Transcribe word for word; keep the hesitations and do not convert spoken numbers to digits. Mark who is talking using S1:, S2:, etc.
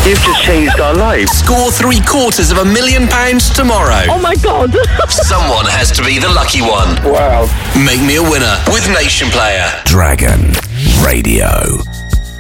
S1: You've just changed our lives.
S2: Score three quarters of a million pounds tomorrow.
S3: Oh my God.
S2: Someone has to be the lucky one.
S1: Wow.
S2: Make me a winner with Nation Player.
S4: Dragon Radio.